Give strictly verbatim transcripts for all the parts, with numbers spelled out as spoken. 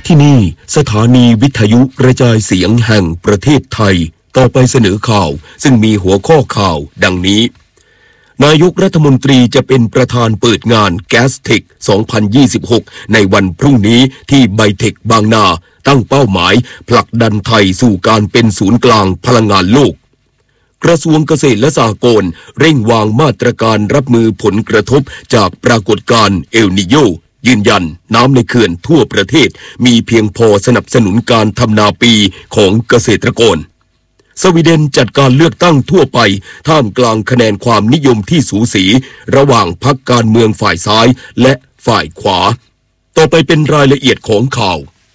ที่นี่สถานีวิทยุกระจายเสียงแห่งประเทศไทยต่อไปเสนอข่าวซึ่งมีหัวข้อข่าวดังนี้นายกรัฐมนตรีจะเป็นประธานเปิดงาน Gastech สองพันยี่สิบหก ในวันพรุ่งนี้ที่ไบเทคบางนาตั้งเป้าหมายผลักดันไทยสู่การเป็นศูนย์กลางพลังงานโลกกระทรวงเกษตรและสหกรณ์เร่งวางมาตรการรับมือผลกระทบจากปรากฏการณ์เอลนิโญยืนยันน้ำในเขื่อนทั่วประเทศมีเพียงพอสนับสนุนการทำนาปีของเกษตรกรสวีเดนจัดการเลือกตั้งทั่วไปท่ามกลางคะแนนความนิยมที่สูสีระหว่างพรรคการเมืองฝ่ายซ้ายและฝ่ายขวาต่อไปเป็นรายละเอียดของข่า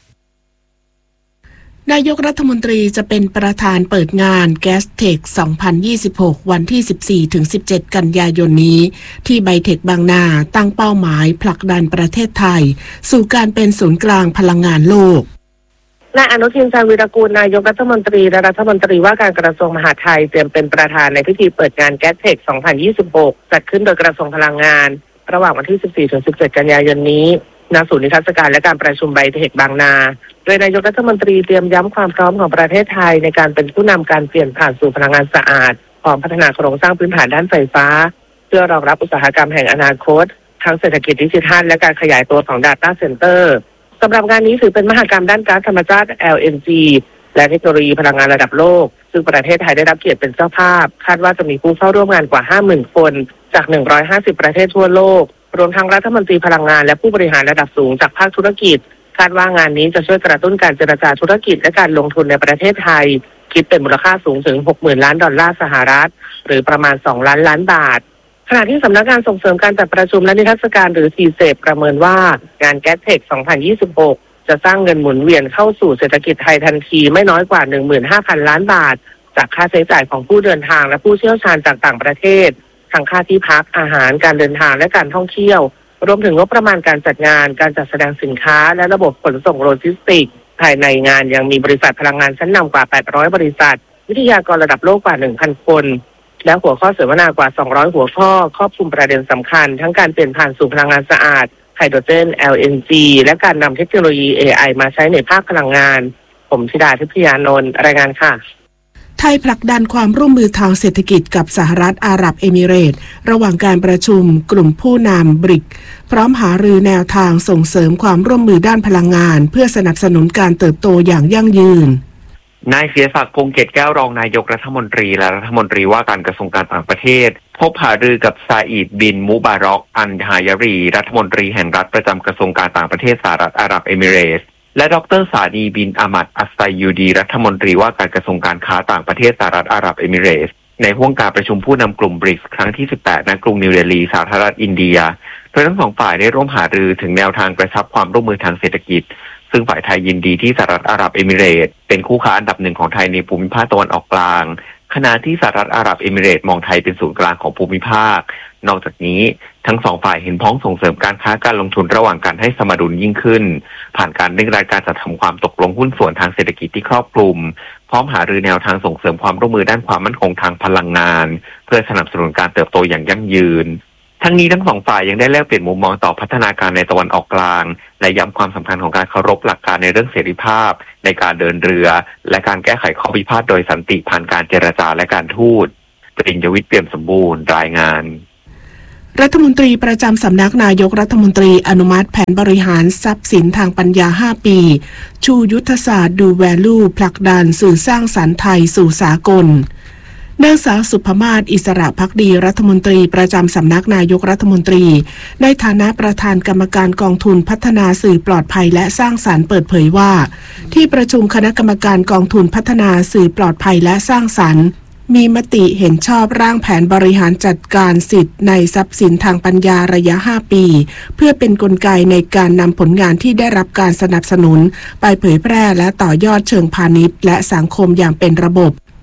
วนายกรัฐมนตรีจะเป็นประธานเปิดงาน Gastech สองพันยี่สิบหก วันที่ สิบสี่ถึงสิบเจ็ด กันยายนนี้ที่ไบเทคบางนาตั้งเป้าหมายผลักดันประเทศไทยสู่การเป็นศูนย์กลางพลังงานโลกนายอนุทินชาญวีรกูลนายกรัฐมนตรีและรัฐมนตรีว่าการกระทรวงมหาดไทยเตรียมเป็นประธานในพิธีเปิดงาน Gastech สองพันยี่สิบหก จัดขึ้นโดยกระทรวงพลังงานระหว่างวันที่ สิบสี่ถึงสิบเจ็ด กันยายนนี้ณศูนย์นิทรรศการและการประชุมไบเทคบางนาโดยนายกรัฐมนตรีเตรียมย้ำความพร้อมของประเทศไทยในการเป็นผู้นำการเปลี่ยนผ่านสู่พลังงานสะอาดพร้อมพัฒนาโครงสร้างพื้นฐานด้านไฟฟ้าเพื่อรองรับอุตสาหกรรมแห่งอนาคตทั้งเศรษฐกิจดิจิทัลและการขยายตัวของ Data Center สำหรับงานนี้ถือเป็นมหกรรมด้านก๊าซธรรมชาติ แอล เอ็น จี และเทคโนโลยีพลังงานระดับโลกซึ่งประเทศไทยได้รับเกียรติเป็นเจ้าภาพคาดว่าจะมีผู้เข้าร่วมงานกว่า ห้าหมื่น คนจากหนึ่งร้อยห้าสิบประเทศทั่วโลกรวมทั้งรัฐมนตรีพลังงานและผู้บริหารระดับสูงจากภาคธุรกิจคาดว่างานนี้จะช่วยกระตุ้นการเจรจาธุรกิจและการลงทุนในประเทศไทยคิดเป็นมูลค่าสูงถึง หกหมื่น ล้านดอลลาร์สหรัฐหรือประมาณสองล้านล้านบาทขณะที่สำนักงานส่งเสริมการจัดประชุมและนิทรรศการหรือ ซี เซป ประเมินว่างาน Gastech สองพันยี่สิบหก จะสร้างเงินหมุนเวียนเข้าสู่เศรษฐกิจไทยทันทีไม่น้อยกว่า หนึ่งหมื่นห้าพัน ล้านบาทจากค่าใช้จ่ายของผู้เดินทางและผู้เชี่ยวชาญจากต่างประเทศทั้งค่าที่พักอาหารการเดินทางและการท่องเที่ยวรวมถึงงบประมาณการจัดงานการจัดแสดงสินค้าและระบบขนส่งโลจิสติกส์ภายในงานยังมีบริษัทพลังงานชั้นนำกว่าแปดร้อยบริษัทวิทยากรระดับโลกกว่า หนึ่งพัน คนและหัวข้อเสวนากว่าสองร้อยหัวข้อครอบคลุมประเด็นสำคัญทั้งการเปลี่ยนผ่านสู่พลังงานสะอาดไฮโดรเจน แอล เอ็น จี และการนำเทคโนโลยี เอ ไอ มาใช้ในภาคพลังงานผมธิดาทิพยานนท์รายงานค่ะไทยผลักดันความร่วมมือทางเศรษฐกิจกับสหรัฐอาหรับเอมิเรตส์ระหว่างการประชุมกลุ่มผู้นำบริกพร้อมหารือแนวทางส่งเสริมความร่วมมือด้านพลังงานเพื่อสนับสนุนการเติบโตอย่างยั่งยืนนายเสียศักดิ์พงษ์เกตแก้วรองนายกรัฐมนตรีและรัฐมนตรีว่าการกระทรวงการต่างประเทศพบหารือกับซาอิดบินมุบารอกอันฮายารีรัฐมนตรีแห่งรัฐประจำกระทรวงการต่างประเทศสหรัฐอาหรับเอมิเรตส์และดร.สาดีบินอามัดอัสไซยูดีรัฐมนตรีว่าการกระทรวงการค้าต่างประเทศสหรัฐอาหรับเอมิเรตส์ในห้วงการประชุมผู้นำกลุ่มบริกส์ครั้งที่สิบแปดณกรุงนิวเดลีสาธารณรัฐอินเดียโดยทั้งสองฝ่ายได้ร่วมหารือถึงแนวทางกระชับความร่วมมือทางเศรษฐกิจซึ่งฝ่ายไทยยินดีที่สหรัฐอาหรับเอมิเรตส์เป็นคู่ค้าอันดับหนึ่งของไทยในภูมิภาคตะวันออกกลางขณะที่สหรัฐอาหรับเอมิเรตส์มองไทยเป็นศูนย์กลางของภูมิภาคนอกจากนี้ทั้งสองฝ่ายเห็นพ้องส่งเสริมการค้าการลงทุนระหว่างกันให้สมดุลยิ่งขึ้นผ่านการเร่งรัดการจัดทำความตกลงหุ้นส่วนทางเศรษฐกิจที่ครอบคลุมพร้อมหารือแนวทางส่งเสริมความร่วมมือด้านความมั่นคงทางพลังงานเพื่อสนับสนุนการเติบโตอย่างยั่งยืนทั้งนี้ทั้งสองฝ่ายยังได้แลกเปลี่ยนมุมมองต่อพัฒนาการในตะวันออกกลางและย้ำความสำคัญของการเคารพหลักการในเรื่องเสรีภาพในการเดินเรือและการแก้ไขข้อพิพาทโดยสันติผ่านการเจรจาและการทูตปริญญวิทย์เปี่ยมสมบูรณ์รายงานรัฐมนตรีประจำสำนักนายกรัฐมนตรีอนุมัติแผนบริหารทรัพย์สินทางปัญญาห้าปีชูยุทธศาสตร์ดูแวลูผลักดันสื่อสร้างสรรค์ไทยสู่สากลนางสาวสุภมาศอิสระภักดีรัฐมนตรีประจำสำนักนายกรัฐมนตรีในฐานะประธานกรรมการกองทุนพัฒนาสื่อปลอดภัยและสร้างสรรค์เปิดเผยว่าที่ประชุมคณะกรรมการกองทุนพัฒนาสื่อปลอดภัยและสร้างสรรค์มีมติเห็นชอบร่างแผนบริหารจัดการสิทธิ์ในทรัพย์สินทางปัญญาระยะห้าปีเพื่อเป็นกลไกในการนำผลงานที่ได้รับการสนับสนุนไปเผยแพร่และต่อยอดเชิงพาณิชย์และสังคมอย่างเป็นระบบภ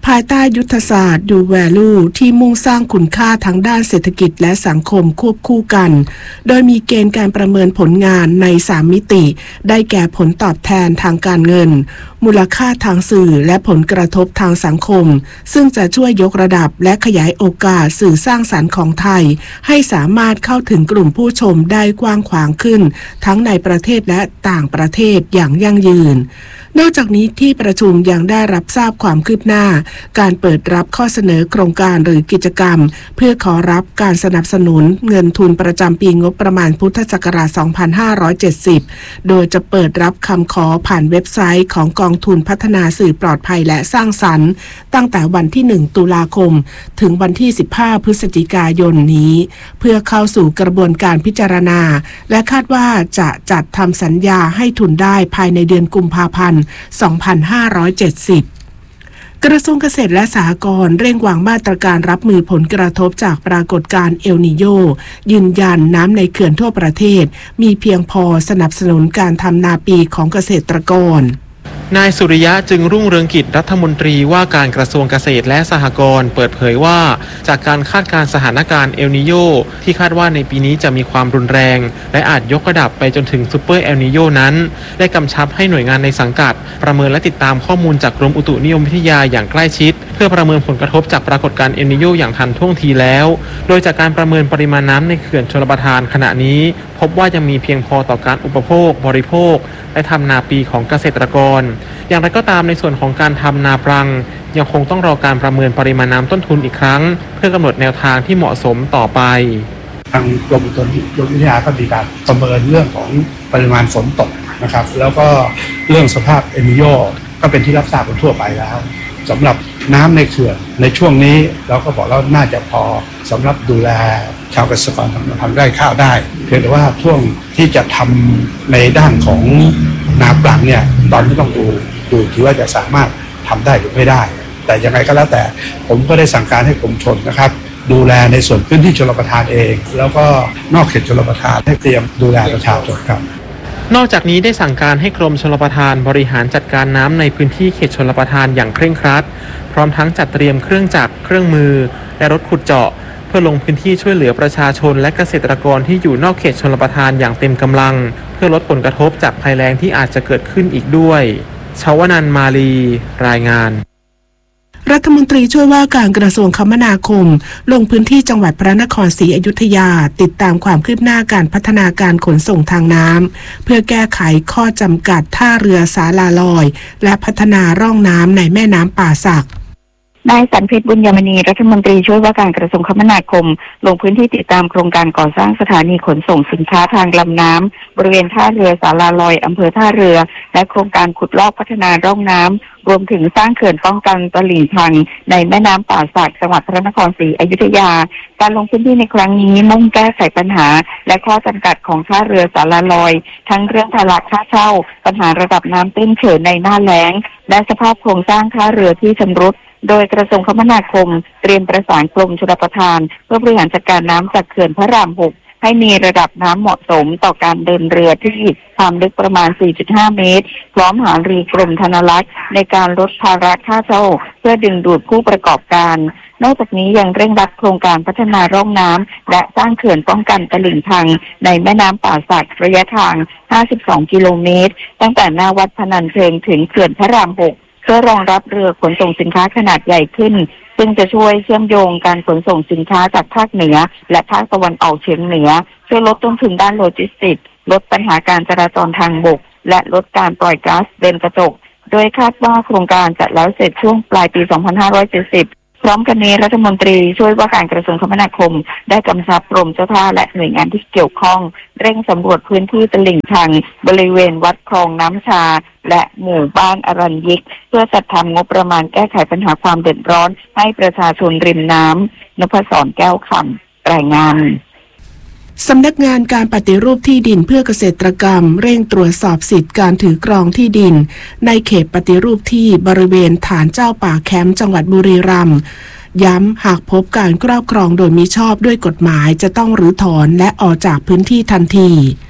ภายใต้ยุทธศาสตร์ Do Value ที่มุ่งสร้างคุณค่าทั้งด้านเศรษฐกิจและสังคมควบคู่กันโดยมีเกณฑ์การประเมินผลงานในสามมิติได้แก่ผลตอบแทนทางการเงินมูลค่าทางสื่อและผลกระทบทางสังคมซึ่งจะช่วยยกระดับและขยายโอกาสสื่อสร้างสรรค์ของไทยให้สามารถเข้าถึงกลุ่มผู้ชมได้กว้างขวางขึ้นทั้งในประเทศและต่างประเทศอย่างยั่งยืนนอกจากนี้ที่ประชุมยังได้รับทราบความคืบหน้าการเปิดรับข้อเสนอโครงการหรือกิจกรรมเพื่อขอรับการสนับสนุนเงินทุนประจำปีงบประมาณพุทธศักราช สองพันห้าร้อยเจ็ดสิบ โดยจะเปิดรับคำขอผ่านเว็บไซต์ของกองทุนพัฒนาสื่อปลอดภัยและสร้างสรรค์ตั้งแต่วันที่ หนึ่ง ตุลาคมถึงวันที่ สิบห้า พฤศจิกายนนี้เพื่อเข้าสู่กระบวนการพิจารณาและคาดว่าจะจัดทำสัญญาให้ทุนได้ภายในเดือนกุมภาพันธ์สองพันห้าร้อยเจ็ดสิบ กระทรวงเกษตรและสหกรณ์เร่งวางมาตรการรับมือผลกระทบจากปรากฏการณ์เอลนีโญยืนยันน้ำในเขื่อนทั่วประเทศมีเพียงพอสนับสนุนการทำนาปีของเกษตรกรนายสุริยะจึงรุ่งเรืองกิจรัฐมนตรีว่าการกระทรวงเกษตรและสหกรณ์เปิดเผยว่าจากการคาดการณ์สถานการณ์เอลนีโญที่คาดว่าในปีนี้จะมีความรุนแรงและอาจยกระดับไปจนถึงซูเปอร์เอลนีโญนั้นได้กำชับให้หน่วยงานในสังกัดประเมินและติดตามข้อมูลจากกรมอุตุนิยมวิทยาอย่างใกล้ชิดเพื่อประเมินผลกระทบจากปรากฏการณ์เอลนีโญอย่างทันท่วงทีแล้วโดยจากการประเมินปริมาณน้ำในเขื่อนชลประทานขณะนี้พบว่ายังมีเพียงพอต่อการอุปโภคบริโภคและทำนาปีของเกษตรกรอย่างไรก็ตามในส่วนของการทำนาปรังยังคงต้องรอการประเมินปริมาณน้ำต้นทุนอีกครั้งเพื่อกำหนดแนวทางที่เหมาะสมต่อไปทางกรมอุตุนิยมวิทยาก็มีการประเมินเรื่องของปริมาณฝนตกนะครับแล้วก็เรื่องสภาพเอลนีโญก็เป็นที่รับทราบกันทั่วไปแล้วสำหรับน้ำในเขื่อนในช่วงนี้เราก็บอกแล้วน่าจะพอสำหรับดูแลชาวเกษตรกรทำไร่ข้าวได้เพียงแต่ว่าช่วงที่จะทำในด้านของนาปลังเนี่ยตอนนี้ต้องดูดูที่ว่าจะสามารถทำได้หรือไม่ได้แต่ยังไงก็แล้วแต่ผมก็ได้สั่งการให้กรมชลนะครับดูแลในส่วนพื้นที่ชลประทานเองแล้วก็นอกเขตชลประทานให้เตรียมดูแลประชาชนครับนอกจากนี้ได้สั่งการให้กรมชลประทานบริหารจัดการน้ำในพื้นที่เขตชลประทานอย่างเคร่งครัดพร้อมทั้งจัดเตรียมเครื่องจักรเครื่องมือและรถขุดเจาะเพื่อลงพื้นที่ช่วยเหลือประชาชนและเกษตรกรที่อยู่นอกเขตชลประทานอย่างเต็มกำลังเพื่อลดผลกระทบจากภัยแล้งที่อาจจะเกิดขึ้นอีกด้วยชวนันท์ มาลีรายงานรัฐมนตรีช่วยว่าการกระทรวงคมนาคมลงพื้นที่จังหวัดพระนครศรีอยุธยาติดตามความคืบหน้าการพัฒนาการขนส่งทางน้ำเพื่อแก้ไขข้อจำกัดท่าเรือศาลาลอยและพัฒนาร่องน้ำในแม่น้ำป่าสักนายสันเพชรบุญยมณีรัฐมนตรีช่วยว่าการกระทรวงคมนาคมลงพื้นที่ติดตามโครงการก่อสร้างสถานีขนส่งสินค้าทางลำน้ำบริเวณท่าเรือศาลาลอยอำเภอท่าเรือและโครงการขุดลอกพัฒนาร่องน้ำรวมถึงสร้างเขื่อนป้องกันตลิ่งพังในแม่น้ำป่าสักจังหวัดพระนครศรีอยุธยาการลงพื้นที่ในครั้งนี้มุ่งแก้ไขปัญหาและข้อจำกัดของท่าเรือศาลาลอยทั้งเรื่องภาระค่าเช่าปัญหาระดับน้ำตื้นเขินในหน้าแล้งและสภาพโครงสร้างท่าเรือที่ชำรุดโดยกระทรวงคมนาคมเตรียมประสานกรมชลประทานเพื่อบริหารจัดการน้ำจากเขื่อนพระรามหกให้มีระดับน้ำเหมาะสมต่อการเดินเรือที่ความลึกประมาณ สี่จุดห้า เมตรพร้อมหารือกรมธนารักษ์ในการลดภาระค่าเช่าเพื่อดึงดูดผู้ประกอบการนอกจากนี้ยังเร่งรัดโครงการพัฒนาร่องน้ำและสร้างเขื่อนป้องกันตลิ่งพังในแม่น้ำป่าสักระยะทางห้าสิบสองกิโลเมตรตั้งแต่หน้าวัดพนัญเชิงถึงเขื่อนพระรามหกเพื่อรองรับเรือขนส่งสินค้าขนาดใหญ่ขึ้นซึ่งจะช่วยเชื่อมโยงการขนส่งสินค้าจากภาคเหนือและภาคตะวันออกเฉียงเหนือช่วยลดต้นทุนด้านโลจิสติกส์ลดปัญหาการจราจรทางบกและลดการปล่อยก๊าซเรือนกระจกโดยคาดว่าโครงการจะแล้วเสร็จช่วงปลายปี สองพันห้าร้อยเจ็ดสิบพร้อมกันนี้รัฐมนตรีช่วยว่าการกระทรวงคมนาคมได้กำชับกรมเจ้าท่าและหน่วยงานที่เกี่ยวข้องเร่งสำรวจพื้นที่ตลิ่งชังบริเวณวัดคลองน้ำชาและหมู่บ้านอรัญยิกเพื่อจัดทำงบประมาณแก้ไขปัญหาความเดือดร้อนให้ประชาชนริมน้ำนพศรแก้วคำรายงานสำนักงานการปฏิรูปที่ดินเพื่อเกษตรกรรมเร่งตรวจสอบสิทธิการถือครองที่ดินในเขตปฏิรูปที่บริเวณฐานเจ้าป่าแคมป์จังหวัดบุรีรัมย์ย้ำหากพบการครอบครองโดยมิชอบด้วยกฎหมายจะต้องรื้อถอนและออกจากพื้นที่ทันที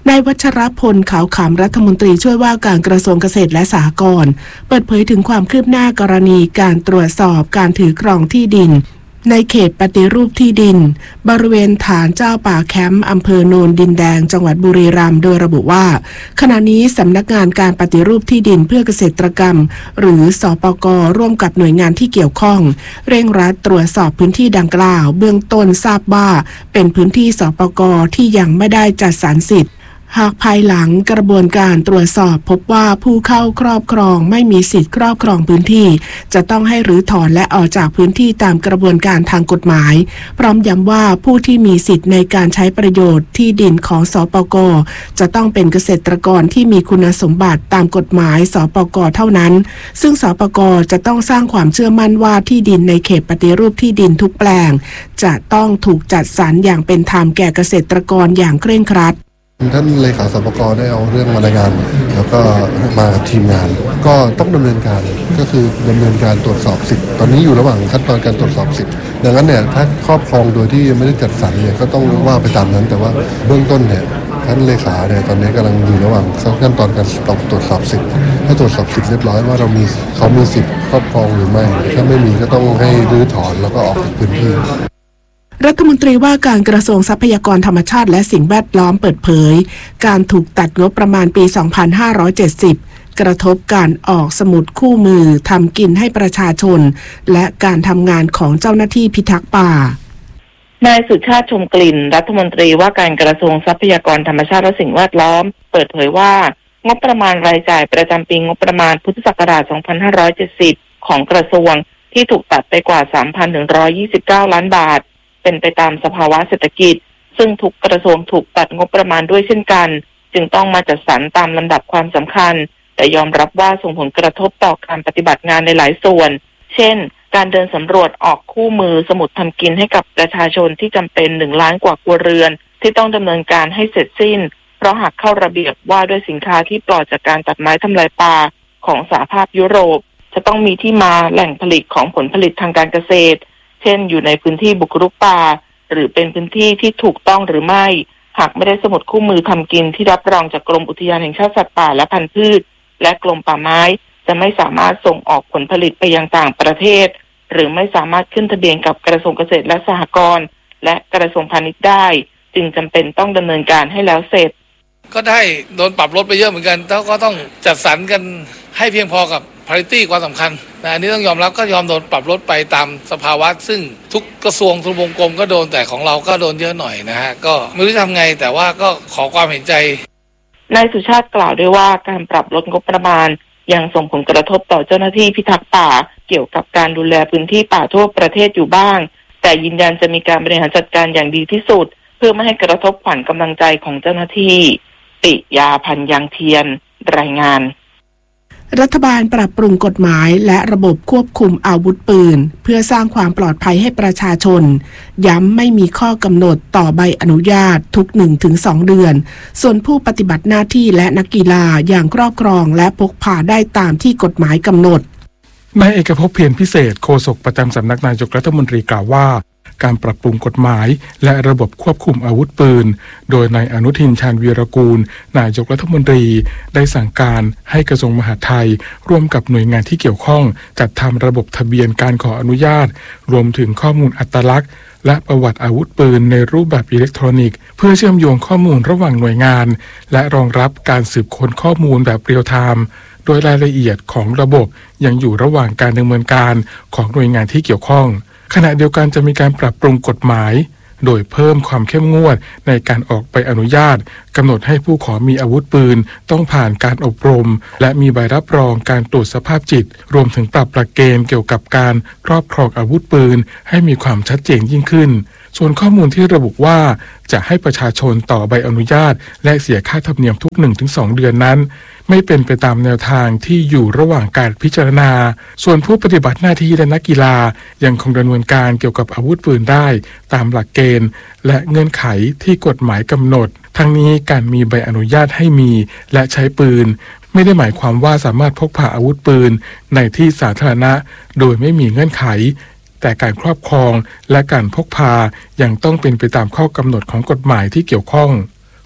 นายวัชรพลขาวขำรัฐมนตรีช่วยว่าการกระทรวงเกษตรและสหกรณ์เปิดเผยถึงความคืบหน้ากรณีการตรวจสอบการถือครองที่ดินในเขตปฏิรูปที่ดินบริเวณฐานเจ้าป่าแคมป์อำเภอโนนดินแดงจังหวัดบุรีรัมย์โดยระบุว่าขณะนี้สำนักงานการปฏิรูปที่ดินเพื่อเกษตรกรรมหรือสปก.ร่วมกับหน่วยงานที่เกี่ยวข้องเร่งรัดตรวจสอบพื้นที่ดังกล่าวเบื้องต้นทราบว่าเป็นพื้นที่สปก.ที่ยังไม่ได้จัดสรรสิทธิ์หากภายหลังกระบวนการตรวจสอบพบว่าผู้เข้าครอบครองไม่มีสิทธิ์ครอบครองพื้นที่จะต้องให้รื้อถอนและออกจากพื้นที่ตามกระบวนการทางกฎหมายพร้อมย้ำว่าผู้ที่มีสิทธิ์ในการใช้ประโยชน์ที่ดินของสปก.จะต้องเป็นเกษตรกรที่มีคุณสมบัติตามกฎหมายสปก.เท่านั้นซึ่งสปก.จะต้องสร้างความเชื่อมั่นว่าที่ดินในเขตปฏิรูปที่ดินทุกแปลงจะต้องถูกจัดสรรอย่างเป็นธรรมแก่เกษตรกรอย่างเคร่งครัดท่านเลขาสปก.ได้เอาเรื่องมารายงานแล้วก็มาทีมงานก็ต้องดำเนินการก็คือดำเนินการตรวจสอบสิทธิ์ตอนนี้อยู่ระหว่างขั้นตอนการตรวจสอบสิทธิ์ดังนั้นเนี่ยถ้าครอบครองโดยที่ไม่ได้จัดสรรเนี่ยก็ต้องว่าไปตามนั้นแต่ว่าเบื้องต้นเนี่ยท่านเลขาเนี่ยตอนนี้กำลังอยู่ระหว่างขั้นตอนการตรวจสอบสิทธิ์ถ้าตรวจสอบสิทธิ์เรียบร้อยว่าเรามีเขามีสิทธิ์ครอบครองหรือไม่ถ้าไม่มีก็ต้องให้รื้อถอนแล้วก็ออกจากพื้นที่รัฐมนตรีว่าการกระทรวงทรัพยากรธรรมชาติและสิ่งแวดล้อมเปิดเผยการถูกตัดงบประมาณปี สองพันห้าร้อยเจ็ดสิบ กระทบการออกสมุดคู่มือทำกินให้ประชาชนและการทำงานของเจ้าหน้าที่พิทักษ์ป่านายสุชาติชมกลิ่นรัฐมนตรีว่าการกระทรวงทรัพยากรธรรมชาติและสิ่งแวดล้อมเปิดเผยว่างบประมาณรายจ่ายประจำปีงบประมาณพุทธศักราช สองพันห้าร้อยเจ็ดสิบ ของกระทรวงที่ถูกตัดไปกว่า สามพันหนึ่งร้อยยี่สิบเก้า ล้านบาทเป็นไปตามสภาวะเศรษฐกิจซึ่งทุกกระทรวงถูกตัดงบประมาณด้วยเช่นกันจึงต้องมาจัดสรรตามลำดับความสำคัญแต่ยอมรับว่าส่งผลกระทบต่อการปฏิบัติงานในหลายส่วนเช่นการเดินสำรวจออกคู่มือสมุดทำกินให้กับประชาชนที่จำเป็นหนึ่งล้านกว่าครัวเรือนที่ต้องดำเนินการให้เสร็จสิ้นเพราะหากเข้าระเบียบว่าด้วยสินค้าที่ปลอดจากการตัดไม้ทำลายป่าของสหภาพยุโรปจะต้องมีที่มาแหล่งผลิตของผลผลิตทางการเกษตรเช่นอยู่ในพื้นที่บุกรุกป่าหรือเป็นพื้นที่ที่ถูกต้องหรือไม่หากไม่ได้สมุดคู่มือทำกินที่รับรองจากกรมอุทยานแห่งชาติสัตว์ป่าและพันธุ์พืชและกรมป่าไม้จะไม่สามารถส่งออกผลผลิตไปยังต่างประเทศหรือไม่สามารถขึ้นทะเบียนกับกระทรวงเกษตรและสหกรณ์และกระทรวงพาณิชย์ได้จึงจำเป็นต้องดำเนินการให้แล้วเสร็จก็ได้โดนปรับลดไปเยอะเหมือนกันแล้วก็ต้องจัดสรรกันให้เพียงพอกับparity ความสำคัญนะอันนี้ต้องยอมรับก็ยอมโดนปรับลดไปตามสภาวะซึ่งทุกกระทรวงทุกวงกลมก็โดนแต่ของเราก็โดนเยอะหน่อยนะฮะก็ไม่รู้ทำไงแต่ว่าก็ขอความเห็นใจนายสุชาติกล่าวด้วยว่าการปรับลดงบประมาณยังส่งผลกระทบต่อเจ้าหน้าที่พิทักษ์ป่าเกี่ยวกับการดูแลพื้นที่ป่าทั่วประเทศอยู่บ้างแต่ยืนยันจะมีการบริหารจัดการอย่างดีที่สุดเพื่อไม่ให้กระทบขวัญกำลังใจของเจ้าหน้าที่ปิยาพันธ์ยังเทียนรายงานรัฐบาลปรับปรุงกฎหมายและระบบควบคุมอาวุธปืนเพื่อสร้างความปลอดภัยให้ประชาชนย้ำไม่มีข้อกำหนดต่อใบอนุญาตทุก หนึ่งถึงสอง เดือนส่วนผู้ปฏิบัติหน้าที่และนักกีฬาอย่างครอบครองและพกพาได้ตามที่กฎหมายกำหนดนายเอกภพเพียรพิเศษโฆษกประจำสำนักนายกรัฐมนตรีกล่าวว่าการปรับปรุงกฎหมายและระบบควบคุมอาวุธปืนโดยนายอนุทินชาญวีรกูลนายกรัฐมนตรีได้สั่งการให้กระทรวงมหาดไทยร่วมกับหน่วยงานที่เกี่ยวข้องจัดทำระบบทะเบียนการขออนุญาตรวมถึงข้อมูลอัตลักษณ์และประวัติอาวุธปืนในรูปแบบอิเล็กทรอนิกส์เพื่อเชื่อมโยงข้อมูลระหว่างหน่วยงานและรองรับการสืบค้นข้อมูลแบบเรียลไทม์โดยรายละเอียดของระบบยังอยู่ระหว่างการดำเนินการของหน่วยงานที่เกี่ยวข้องขณะเดียวกันจะมีการปรับปรุงกฎหมายโดยเพิ่มความเข้มงวดในการออกใบอนุญาตกำหนดให้ผู้ขอมีอาวุธปืนต้องผ่านการอบรมและมีใบรับรองการตรวจสภาพจิตรวมถึงปรับหลักเกณฑ์เกี่ยวกับการครอบครองอาวุธปืนให้มีความชัดเจนยิ่งขึ้นส่วนข้อมูลที่ระบุว่าจะให้ประชาชนต่อใบอนุญาตและเสียค่าธรรมเนียมทุก หนึ่งถึงสอง เดือนนั้นไม่เป็นไปตามแนวทางที่อยู่ระหว่างการพิจารณาส่วนผู้ปฏิบัติหน้าที่และนักกีฬายังคงดำเนินการเกี่ยวกับอาวุธปืนได้ตามหลักเกณฑ์และเงื่อนไขที่กฎหมายกำหนดทั้งนี้การมีใบอนุญาตให้มีและใช้ปืนไม่ได้หมายความว่าสามารถพกพาอาวุธปืนในที่สาธารณะโดยไม่มีเงื่อนไขแต่การครอบครองและการพกพายังต้องเป็นไปตามข้อกำหนดของกฎหมายที่เกี่ยวข้อง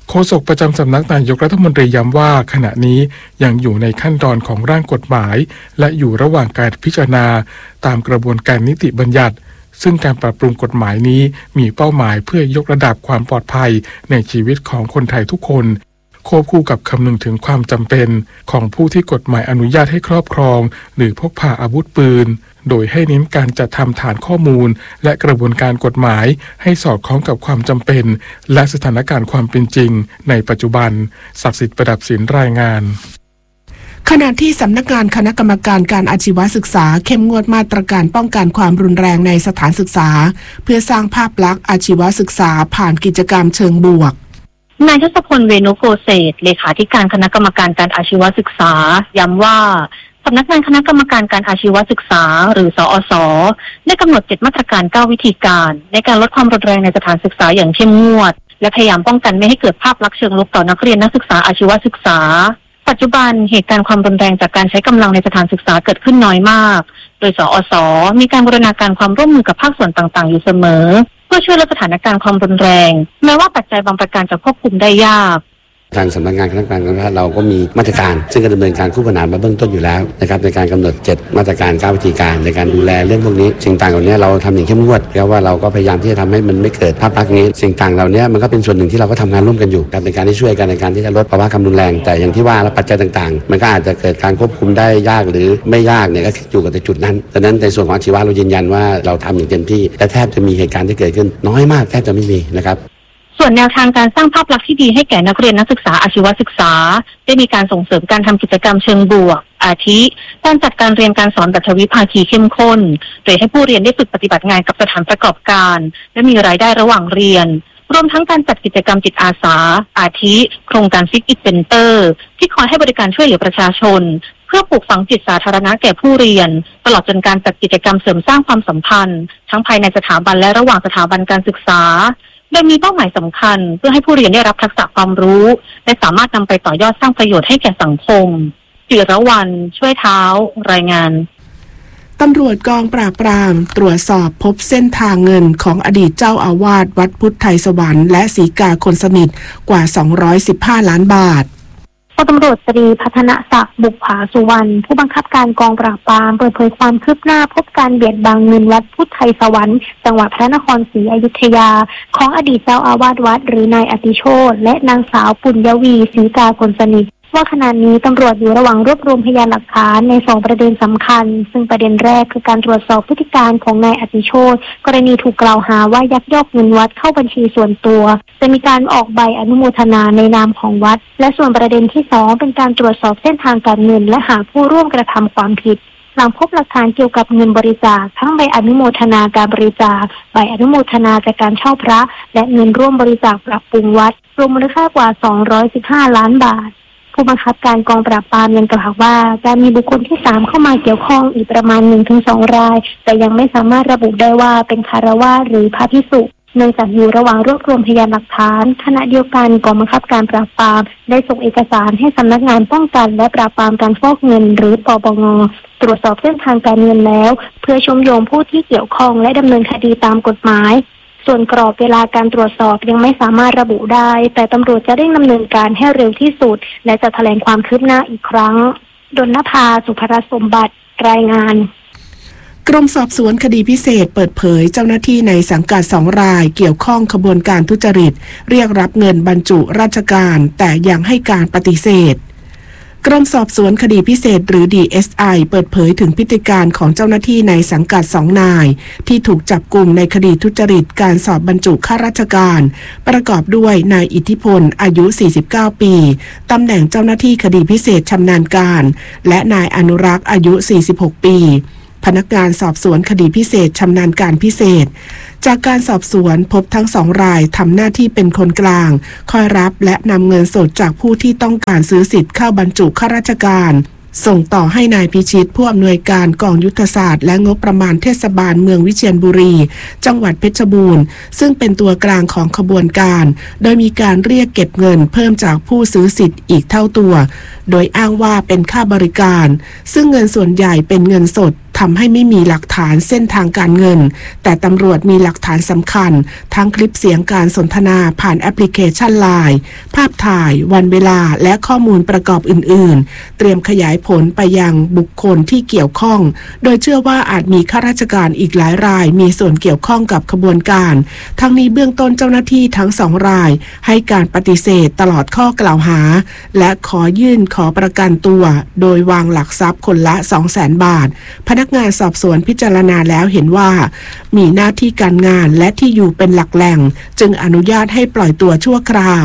โฆษกประจำสำนักนายกรัฐมนตรีย้ำว่าขณะนี้ยังอยู่ในขั้นตอนของร่างกฎหมายและอยู่ระหว่างการพิจารณาตามกระบวนการนิติบัญญัติซึ่งการปรับปรุงกฎหมายนี้มีเป้าหมายเพื่อยกระดับความปลอดภัยในชีวิตของคนไทยทุกคนควบคู่กับคำนึงถึงความจำเป็นของผู้ที่กฎหมายอนุญาตให้ครอบครองหรือพกพาอาวุธปืนโดยให้เน้นการจัดทำฐานข้อมูลและกระบวนการกฎหมายให้สอดคล้องกับความจำเป็นและสถานการณ์ความเป็นจริงในปัจจุบันศักดิ์สิทธิ์ประดับศิลป์รายงานขณะที่สำนักงานคณะกรรมการการอาชีวศึกษาเข้มงวดมาตรการป้องกันความรุนแรงในสถานศึกษาเพื่อสร้างภาพลักษณ์อาชีวศึกษาผ่านกิจกรรมเชิงบวกนายทศพลเวนุโกเศษเลขาธิการคณะกรรมการการอาชีวศึกษาย้ำว่าสำนักงานคณะกรรมการการอาชีวศึกษาหรือสอสได้กำหนดเจ็ดมาตรการเก้าวิธีการในการลดความรุนแรงในสถานศึกษาอย่างเข้มงวดและพยายามป้องกันไม่ให้เกิดภาพลักษณ์เชิงลบต่อนักเรียนนักศึกษาอาชีวศึกษาปัจจุบันเหตุการณ์ความรุนแรงจากการใช้กำลังในสถานศึกษาเกิดขึ้นน้อยมากโดยสอสมีการบูรณาการความร่วมมือกับภาคส่วนต่างๆอยู่เสมอเพื่อช่วยลดสถานการณ์ความรุนแรงแม้ว่าปัจจัยบางประการจะควบคุมได้ยากทางสำนักงานคณะกรรมการเราก็มีมาตรการซึ่งก็ดำเนินการคู่ขนานมาเบื้องต้นอยู่แล้วนะครับในการกำหนดเจ็ดมาตรการเก้าวิธีการในการดูแลเรื่องพวกนี้สิ่งต่างเหล่านี้เราทำอย่างเข้มงวดแล้วว่าเราก็พยายามที่จะทำให้มันไม่เกิดภาพลักษณ์นี้สิ่งต่างเหล่านี้มันก็เป็นส่วนหนึ่งที่เราก็ทำงานร่วมกันอยู่ในการที่ช่วยกันในการที่จะลดภาวะความรุนแรงแต่อย่างที่ว่าแล้วปัจจัยต่างๆมันก็อาจจะเกิดการควบคุมได้ยากหรือไม่ยากเนี่ยก็อยู่กับในจุดนั้นดังนั้นในส่วนของอาชีวะเรายืนยันว่าเราทำอย่างเต็มที่และแทบจะมีเหตุการณ์ที่เกิดขึ้นน้อยมากแทบจะไม่มีนะครับส่วนแนวทางการสร้างภาพลักษณ์ที่ดีให้แก่นักเรียนนักศึกษาอาชีวศึกษาได้มีการส่งเสริมการทำกิจกรรมเชิงบวกอาทิการจัดการเรียนการสอนแบบทวิภาคีเข้มข้นโดยให้ผู้เรียนได้ฝึกปฏิบัติงานกับสถานประกอบการและมีรายได้ระหว่างเรียนรวมทั้งการจัดกิจกรรมจิตอาสาอาทิโครงการซิกอิทเซ็นเตอร์ที่คอยให้บริการช่วยเหลือประชาชนเพื่อปลูกฝังจิตสาธารณะแก่ผู้เรียนตลอดจนการจัดกิจกรรมเสริมสร้างความสัมพันธ์ทั้งภายในสถาบันและระหว่างสถาบันการศึกษาโดยมีเป้าหมายสำคัญเพื่อให้ผู้เรียนได้รับทักษะความรู้และสามารถนำไปต่อยอดสร้างประโยชน์ให้แก่สังคมจิรวรรณช่วยเท้ารายงานตำรวจกองปราบปรามตรวจสอบพบเส้นทางเงินของอดีตเจ้าอาวาสวัดพุทธไทยสวรรค์และศรีกาคนสนิทกว่าสองร้อยสิบห้าล้านบาทตำรวจตรีพัฒนศักดิ์บุกผาสุวรรณผู้บังคับการกองปราบปรามเปิดเผยความคืบหน้าพบการเบียดบังเงินวัดพุทธไทยสวรรค์จังหวัดพระนครศรีอยุธยาของอดีตเจ้าอาวาสวัดหรือนายอติโชติและนางสาวปุญญวีศรีกาคนสนิทว่าขณะนี้ตำรวจอยู่ระหว่างรวบรวมพยานหลักฐานในสองประเด็นสำคัญซึ่งประเด็นแรกคือการตรวจสอบพฤติการของนายอติโชติกรณีถูกกล่าวหาว่ายักยอกเงินวัดเข้าบัญชีส่วนตัวจะมีการออกใบอนุโมทนาในนามของวัดและส่วนประเด็นที่สองเป็นการตรวจสอบเส้นทางการเงินและหาผู้ร่วมกระทำความผิดหลังพบหลักฐานเกี่ยวกับเงินบริจาคทั้งใบอนุโมทนาการบริจาคใบอนุโมทนาจากการเช่าพระและเงินร่วมบริจาคปรับปรุงวัดรวมมูลค่ากว่าสองร้อยสิบห้าล้านบาทผู้บังคับการกองปราบปรามยังกล่าวว่าการมีบุคคลที่สามเข้ามาเกี่ยวข้องอีกประมาณ หนึ่งถึงสอง รายแต่ยังไม่สามารถระบุได้ว่าเป็นคฤหัสถ์หรือพระภิกษุเนื่องจากอยู่ระหว่างรวบรวมพยานหลักฐานขณะเดียวกันกองบังคับการปราบปรามได้ส่งเอกสารให้สำนักงานป้องกันและปราบปรามการฟอกเงินหรือปปงตรวจสอบเส้นทางการเงินแล้วเพื่อเชื่อมโยงผู้ที่เกี่ยวข้องและดำเนินคดีตามกฎหมายส่วนกรอบเวลาการตรวจสอบยังไม่สามารถระบุได้แต่ตำรวจจะเร่งดำเนินการให้เร็วที่สุดและจะแถลงความคืบหน้าอีกครั้งดลนภาสุภรสมบัติรายงานกรมสอบสวนคดีพิเศษเปิดเผยเจ้าหน้าที่ในสังกัดสองรายเกี่ยวข้องขบวนการทุจริตเรียกรับเงินบรรจุราชการแต่ยังให้การปฏิเสธกรมสอบสวนคดีพิเศษหรือ ดี เอส ไอ เปิดเผยถึงพฤติการของเจ้าหน้าที่ในสังกัดสองนายที่ถูกจับกุมในคดีทุจริตการสอบบรรจุข้าราชการประกอบด้วยนายอิทธิพลอายุสี่สิบเก้าปีตำแหน่งเจ้าหน้าที่คดีพิเศษชำนาญการและนายอนุรักษ์อายุสี่สิบหกปีพนักงานสอบสวนคดีพิเศษชำนาญการพิเศษจากการสอบสวนพบทั้งสองรายทำหน้าที่เป็นคนกลางคอยรับและนำเงินสดจากผู้ที่ต้องการซื้อสิทธิ์เข้าบรรจุข้าราชการส่งต่อให้นายพิชิตผู้อำนวยการกองยุทธศาสตร์และงบประมาณเทศบาลเมืองวิเชียรบุรีจังหวัดเพชรบูรณ์ซึ่งเป็นตัวกลางของขบวนการโดยมีการเรียกเก็บเงินเพิ่มจากผู้ซื้อสิทธิ์อีกเท่าตัวโดยอ้างว่าเป็นค่าบริการซึ่งเงินส่วนใหญ่เป็นเงินสดทำให้ไม่มีหลักฐานเส้นทางการเงินแต่ตำรวจมีหลักฐานสำคัญทั้งคลิปเสียงการสนทนาผ่านแอปพลิเคชัน ไลน์ ภาพถ่ายวันเวลาและข้อมูลประกอบอื่นๆเตรียมขยายผลไปยังบุคคลที่เกี่ยวข้องโดยเชื่อว่าอาจมีข้าราชการอีกหลายรายมีส่วนเกี่ยวข้องกับขบวนการทั้งนี้เบื้องต้นเจ้าหน้าที่ทั้งสองรายให้การปฏิเสธตลอดข้อกล่าวหาและขอยื่นขอประกันตัวโดยวางหลักทรัพย์คนละ สองแสน บาทพนักงานสอบสวนพิจารณาแล้วเห็นว่ามีหน้าที่การงานและที่อยู่เป็นหลักแหล่งจึงอนุญาตให้ปล่อยตัวชั่วคราว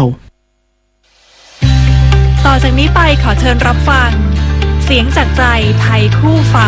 ต่อจากนี้ไปขอเชิญรับฟังเสียงจากใจไทยคู่ฟ้า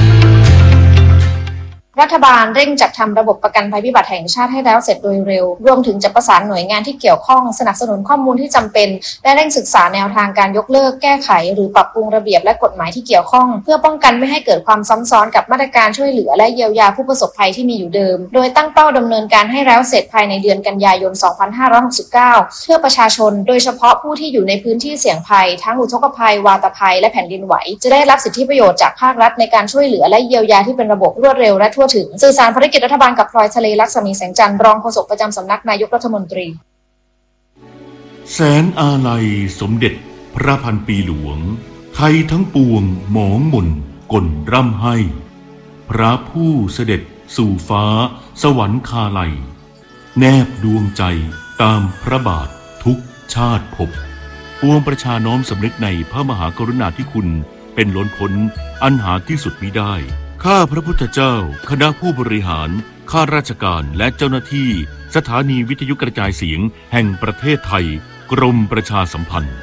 รัฐบาลเร่งจัดทำระบบประกันภัยพิบัติแห่งชาติให้แล้วเสร็จโดยเร็วรวมถึงจะประสานหน่วยงานที่เกี่ยวข้องสนับสนุนข้อมูลที่จำเป็นและเร่งศึกษาแนวทางการยกเลิกแก้ไขหรือปรับปรุงระเบียบและกฎหมายที่เกี่ยวข้องเพื่อป้องกันไม่ให้เกิดความซ้ำซ้อนกับมาตรการช่วยเหลือและเยียวยาผู้ประสบภัยที่มีอยู่เดิมโดยตั้งเป้าดำเนินการให้แล้วเสร็จภายในเดือนกันยายน สองพันห้าร้อยหกสิบเก้า เพื่อประชาชนโดยเฉพาะผู้ที่อยู่ในพื้นที่เสี่ยงภัยทั้งอุทกภัยวาตภัยและแผ่นดินไหวจะได้รับสิทธิประโยชน์จากภาครัฐในการช่วยเหลือและเยียวยาที่เป็นระบบรวดเร็วและทั่วถึงสื่อสารภารกิจรัฐบาลกับพลอยทะเลลักษมีแสงจันทร์รองโฆษกประจำสำนักนายกรัฐมนตรีแสนอาลัยสมเด็จพระพันปีหลวงไทยทั้งปวงหมองหม่นก่นร่ำให้พระผู้เสด็จสู่ฟ้าสวรรคาลัยแนบดวงใจตามพระบาททุกชาติภพปวงประชาน้อมสำนึกในพระมหากรุณาธิคุณเป็นล้นพ้นอันหาที่สุดมิได้ข้าพระพุทธเจ้าคณะผู้บริหารข้าราชการและเจ้าหน้าที่สถานีวิทยุกระจายเสียงแห่งประเทศไทยกรมประชาสัมพันธ์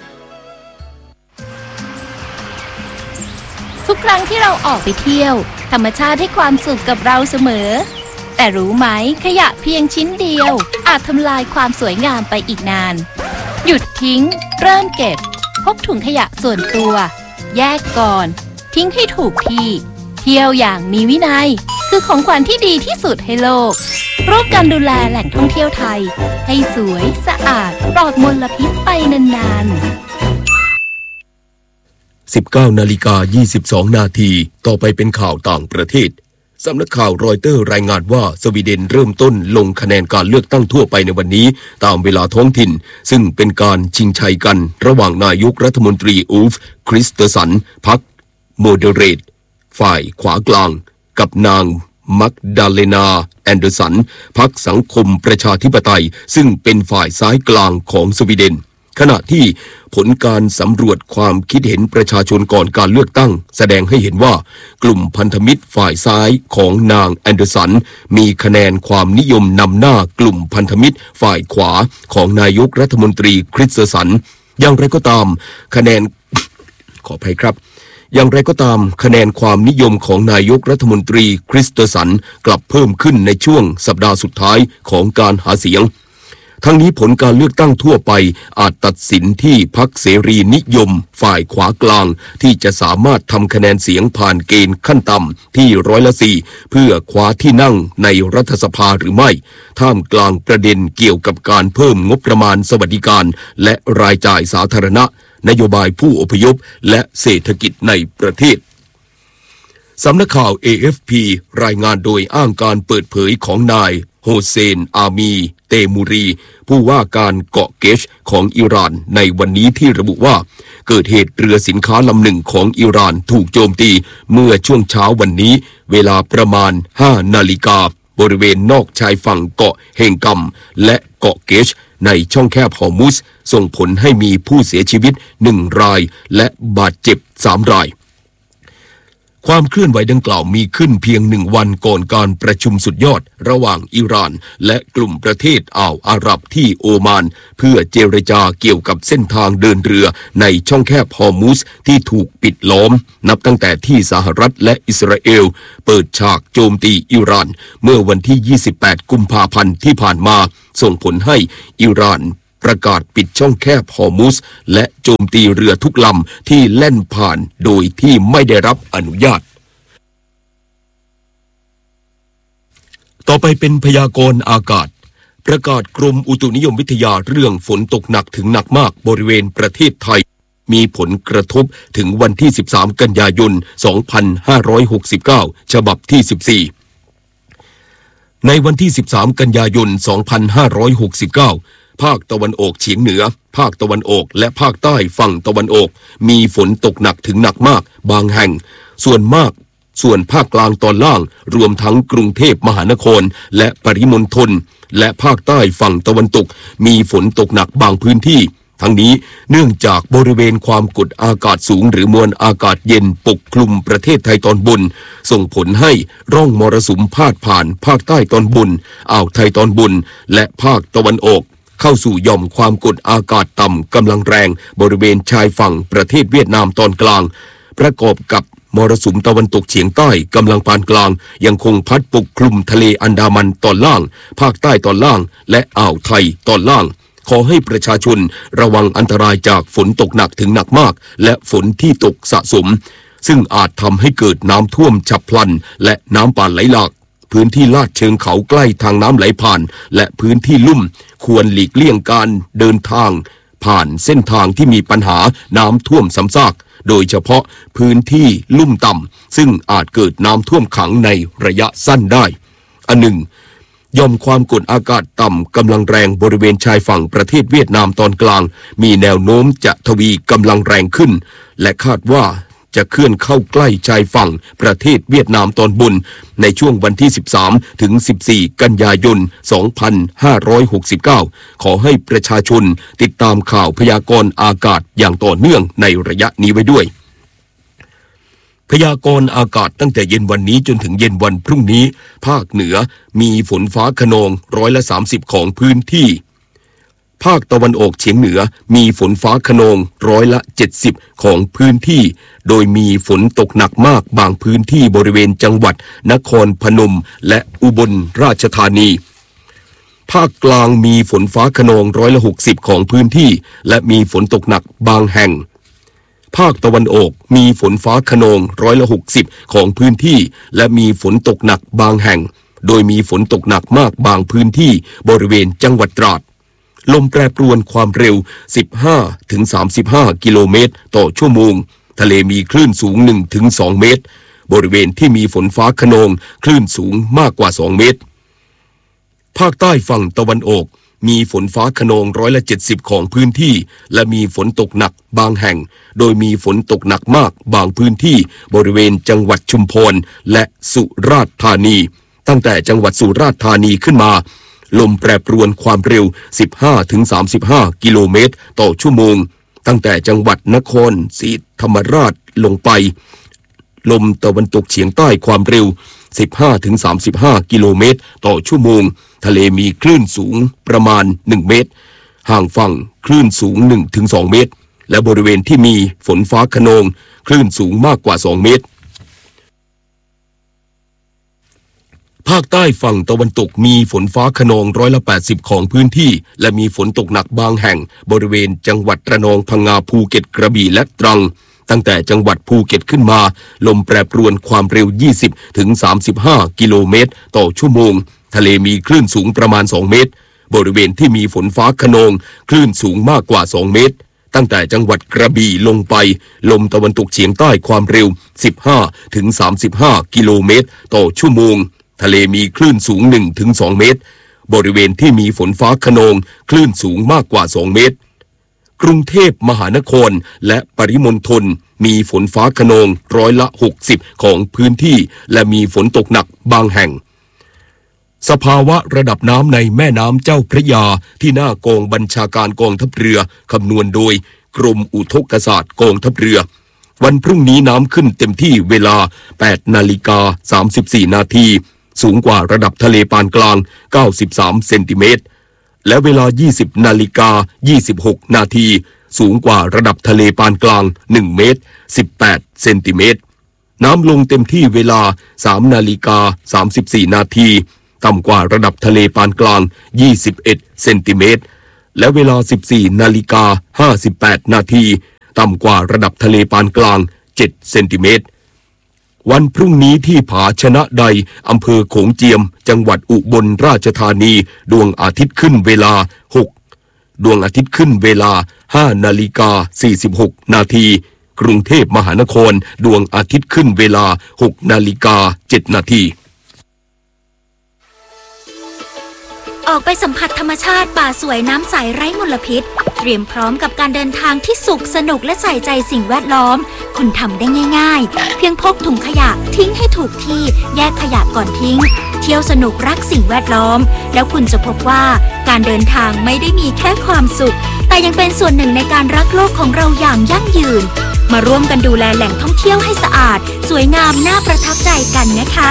ทุกครั้งที่เราออกไปเที่ยวธรรมชาติให้ความสุขกับเราเสมอแต่รู้ไหมขยะเพียงชิ้นเดียวอาจทำลายความสวยงามไปอีกนานหยุดทิ้งเริ่มเก็บพกถุงขยะส่วนตัวแยกก่อนทิ้งให้ถูกที่เที่ยวอย่างมีวินัยคือของขวัญที่ดีที่สุดให้โลกร่วมกันดูแลแหล่งท่องเที่ยวไทยให้สวยสะอาดปลอดมลพิษไปนานๆ สิบเก้านาฬิกายี่สิบสองนาทีต่อไปเป็นข่าวต่างประเทศสำนักข่าวรอยเตอร์รายงานว่าสวีเดนเริ่มต้นลงคะแนนการเลือกตั้งทั่วไปในวันนี้ตามเวลาท้องถิ่นซึ่งเป็นการชิงชัยกันระหว่างนายกรัฐมนตรีอูฟคริสเตอร์สันพรรคโมเดเรตฝ่ายขวากลางกับนางมักดาเลนาแอนเดอร์สันพรรคสังคมประชาธิปไตยซึ่งเป็นฝ่ายซ้ายกลางของสวีเดนขณะที่ผลการสำรวจความคิดเห็นประชาชนก่อนการเลือกตั้งแสดงให้เห็นว่ากลุ่มพันธมิตรฝ่ายซ้ายของนางแอนเดอร์สันมีคะแนนความนิยมนำหน้ากลุ่มพันธมิตรฝ่ายขวาของนายกรัฐมนตรีคริสเตอร์สันอย่างไรก็ตามคะแนน ขออภัยครับอย่างไรก็ตามคะแนนความนิยมของนายกรัฐมนตรีคริสเตอร์สันกลับเพิ่มขึ้นในช่วงสัปดาห์สุดท้ายของการหาเสียงทั้งนี้ผลการเลือกตั้งทั่วไปอาจตัดสินที่พรรคเสรีนิยมฝ่ายขวากลางที่จะสามารถทำคะแนนเสียงผ่านเกณฑ์ขั้นต่ำที่ร้อยละสี่เพื่อคว้าที่นั่งในรัฐสภาหรือไม่ท่ามกลางประเด็นเกี่ยวกับการเพิ่มงบประมาณสวัสดิการและรายจ่ายสาธารณะนโยบายผู้อพยพและเศรษฐกิจในประเทศสำนักข่าว เอ เอฟ พี รายงานโดยอ้างการเปิดเผยของนายโฮเซนอามีเตมูรีผู้ว่าการเกาะเกชของอิหร่านในวันนี้ที่ระบุว่าเกิดเหตุเรือสินค้าลำหนึ่งของอิหร่านถูกโจมตีเมื่อช่วงเช้าวันนี้เวลาประมาณห้านาฬิกาบริเวณนอกชายฝั่งเกาะเฮงกัมและเกาะเกชในช่องแคบฮอร์มุสส่งผลให้มีผู้เสียชีวิตหนึ่งรายและบาดเจ็บสามรายความเคลื่อนไหวดังกล่าวมีขึ้นเพียงหนึ่งวันก่อนการประชุมสุดยอดระหว่างอิหร่านและกลุ่มประเทศอ่าวอาหรับที่โอมานเพื่อเจรจาเกี่ยวกับเส้นทางเดินเรือในช่องแคบฮอร์มุสที่ถูกปิดล้อมนับตั้งแต่ที่สหรัฐและอิสราเอลเปิดฉากโจมตีอิหร่านเมื่อวันที่ยี่สิบแปดกุมภาพันธ์ที่ผ่านมาส่งผลให้อิหร่านประกาศปิดช่องแคบฮอร์มุสและโจมตีเรือทุกลำที่แล่นผ่านโดยที่ไม่ได้รับอนุญาตต่อไปเป็นพยากรณ์อากาศประกาศกรมอุตุนิยมวิทยาเรื่องฝนตกหนักถึงหนักมากบริเวณประเทศไทยมีผลกระทบถึงวันที่สิบสามกันยายนสองพันห้าร้อยหกสิบเก้าฉบับที่สิบสี่ในวันที่สิบสามกันยายนสองพันห้าร้อยหกสิบเก้าภาคตะวันออกเฉียงเหนือภาคตะวันออกและภาคใต้ฝั่งตะวันออกมีฝนตกหนักถึงหนักมากบางแห่งส่วนมากส่วนภาคกลางตอนล่างรวมทั้งกรุงเทพมหานครและปริมณฑลและภาคใต้ฝั่งตะวันตกมีฝนตกหนักบางพื้นที่ทั้งนี้เนื่องจากบริเวณความกดอากาศสูงหรือมวลอากาศเย็นปกคลุมประเทศไทยตอนบนส่งผลให้ร่องมรสุมพาดผ่านภาคใต้ตอนบนอ่าวไทยตอนบนและภาคตะวันออกเข้าสู่หย่อมความกดอากาศต่ำกำลังแรงบริเวณชายฝั่งประเทศเวียดนามตอนกลางประกอบกับมรสุมตะวันตกเฉียงใต้กำลังปานกลางยังคงพัดปกคลุมทะเลอันดามันตอนล่างภาคใต้ตอนล่างและอ่าวไทยตอนล่างขอให้ประชาชนระวังอันตรายจากฝนตกหนักถึงหนักมากและฝนที่ตกสะสมซึ่งอาจทำให้เกิดน้ำท่วมฉับพลันและน้ำป่าไหลหลากพื้นที่ลาดเชิงเขาใกล้ทางน้ำไหลผ่านและพื้นที่ลุ่มควรหลีกเลี่ยงการเดินทางผ่านเส้นทางที่มีปัญหาน้ำท่วมซ้ำซากโดยเฉพาะพื้นที่ลุ่มต่ำซึ่งอาจเกิดน้ำท่วมขังในระยะสั้นได้อันหนึ่งยอมความกดอากาศต่ำกำลังแรงบริเวณชายฝั่งประเทศเวียดนามตอนกลางมีแนวโน้มจะทวีกำลังแรงขึ้นและคาดว่าจะเคลื่อนเข้าใกล้ชายฝั่งประเทศเวียดนามตอนบนในช่วงวันที่สิบสามถึงสิบสี่กันยายนสองพันห้าร้อยหกสิบเก้าขอให้ประชาชนติดตามข่าวพยากรณ์อากาศอย่างต่อเนื่องในระยะนี้ไว้ด้วยพยากรณ์อากาศตั้งแต่เย็นวันนี้จนถึงเย็นวันพรุ่งนี้ภาคเหนือมีฝนฟ้าคะนองร้อยละสามสิบของพื้นที่ภาคตะวันออกเฉียงเหนือมีฝนฟ้าคะนองร้อยละเจ็ดสิบของพื้นที่โดยมีฝนตกหนักมากบางพื้นที่บริเวณจังหวัดนครพนมและอุบลราชธานีภาคกลางมีฝนฟ้าคะนองร้อยละหกสิบของพื้นที่และมีฝนตกหนักบางแห่งภาคตะวันออกมีฝนฟ้าคะนองร้อยละหกสิบของพื้นที่และมีฝนตกหนักบางแห่งโดยมีฝนตกหนักมากบางพื้นที่บริเวณจังหวัดตราดลมแปรปรวนความเร็ว สิบห้าถึงสามสิบห้า กิโลเมตรต่อชั่วโมงทะเลมีคลื่นสูง หนึ่งถึงสอง เมตรบริเวณที่มีฝนฟ้าคะนองคลื่นสูงมากกว่าสองเมตรภาคใต้ฝั่งตะวันออกมีฝนฟ้าคะนองร้อยละเจ็ดสิบของพื้นที่และมีฝนตกหนักบางแห่งโดยมีฝนตกหนักมากบางพื้นที่บริเวณจังหวัดชุมพรและสุราษฎร์ธานีตั้งแต่จังหวัดสุราษฎร์ธานีขึ้นมาลมแปรปรวนความเร็ว สิบห้าถึงสามสิบห้า กิโลเมตรต่อชั่วโมงตั้งแต่จังหวัดนครศรีธรรมราชลงไปลมตะวันตกเฉียงใต้ความเร็ว สิบห้าถึงสามสิบห้า กิโลเมตรต่อชั่วโมงทะเลมีคลื่นสูงประมาณหนึ่งเมตรห่างฝั่งคลื่นสูง หนึ่งถึงสอง เมตรและบริเวณที่มีฝนฟ้าคะนองคลื่นสูงมากกว่าสองเมตรภาคใต้ฝั่งตะวันตกมีฝนฟ้าคะนองร้อยละแปดสิบของพื้นที่และมีฝนตกหนักบางแห่งบริเวณจังหวัดระนองพังงาภูเก็ตกระบี่และตรังตั้งแต่จังหวัดภูเก็ตขึ้นมาลมแปรปรวนความเร็ว ยี่สิบถึงสามสิบห้า กิโลเมตรต่อชั่วโมงทะเลมีคลื่นสูงประมาณสองเมตรบริเวณที่มีฝนฟ้าคะนองคลื่นสูงมากกว่าสองเมตรตั้งแต่จังหวัดกระบี่ลงไปลมตะวันตกเฉียงใต้ความเร็ว สิบห้าถึงสามสิบห้า กิโลเมตรต่อชั่วโมงทะเลมีคลื่นสูง หนึ่งถึงสอง เมตรบริเวณที่มีฝนฟ้าคะนองคลื่นสูงมากกว่าสองเมตรกรุงเทพมหานครและปริมณฑลมีฝนฟ้าคะนองร้อยละหกสิบของพื้นที่และมีฝนตกหนักบางแห่งสภาวะระดับน้ำในแม่น้ำเจ้าพระยาที่หน้ากองบัญชาการกองทัพเรือคำนวณโดยกรมอุทกศาสตร์กองทัพเรือวันพรุ่งนี้น้ำขึ้นเต็มที่เวลา แปดนาฬิกาสามสิบสี่ นาทีสูงกว่าระดับทะเลปานกลางเก้าสิบสามเซนติเมตรและเวลา ยี่สิบนาฬิกายี่สิบหก นาทีสูงกว่าระดับทะเลปานกลางหนึ่งเมตรสิบแปดเซนติเมตรน้ำลงเต็มที่เวลา สามนาฬิกาสามสิบสี่ นาทีต่ำกว่าระดับทะเลปานกลางยี่สิบเอ็ดเซนติเมตรและเวลา สิบสี่นาฬิกาห้าสิบแปด นาทีต่ำกว่าระดับทะเลปานกลางเจ็ดเซนติเมตรวันพรุ่งนี้ที่ผาชนะใดอำเภอโขงเจียมจังหวัดอุบลราชธานีดวงอาทิตย์ขึ้นเวลาหกดวงอาทิตย์ขึ้นเวลาห้านาฬิกาสี่สิบหกนาทีกรุงเทพมหานครดวงอาทิตย์ขึ้นเวลาหกนาฬิกาเจ็ดนาทีออกไปสัมผัสธรรมชาติป่าสวยน้ำใสไร้มลพิษเตรียมพร้อมกับการเดินทางที่สุขสนุกและใส่ใจสิ่งแวดล้อมคุณทำได้ง่ายๆเพียงพกถุงขยะทิ้งให้ถูกที่แยกขยะก่อนทิ้งเที่ยวสนุกรักสิ่งแวดล้อมแล้วคุณจะพบว่าการเดินทางไม่ได้มีแค่ความสุขแต่ยังเป็นส่วนหนึ่งในการรักโลกของเราอย่างยั่งยืนมาร่วมกันดูแลแหล่งท่องเที่ยวให้สะอาดสวยงามน่าประทับใจกันนะคะ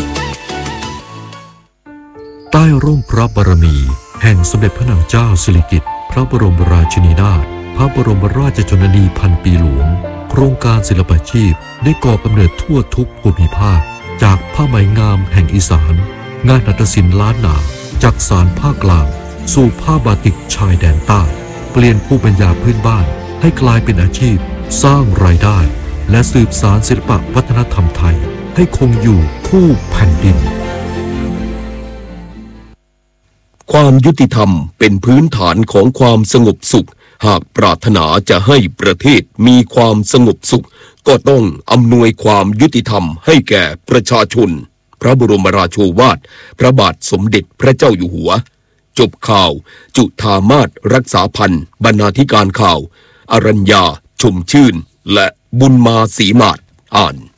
ใต้ร่มพระบารมีแห่งสมเด็จพระนางเจ้าสิริกิติ์พระบรมราชินีนาถพระบรมราชชนนีพันปีหลวงโครงการศิลปาชีพได้ก่อกำเนิดทั่วทุกภูมิภาคจากผ้าไหมงามแห่งอีสานงานหัตถศิลป์ล้านนาจากสารภาคกลางสู่ผ้าบาติกชายแดนใต้เปลี่ยนภูมิปัญญาพื้นบ้านให้กลายเป็นอาชีพสร้างรายได้และสืบสานศิลปวัฒนธรรมไทยให้คงอยู่คู่แผ่นดินความยุติธรรมเป็นพื้นฐานของความสงบสุขหากปรารถนาจะให้ประเทศมีความสงบสุขก็ต้องอำนวยความยุติธรรมให้แก่ประชาชนพระบรมราโชวาทพระบาทสมเด็จพระเจ้าอยู่หัวจบข่าวจุฑามาศรักษาพันธ์บรรณาธิการข่าวอรัญญาชมชื่นและบุญมาศรีมาศอ่าน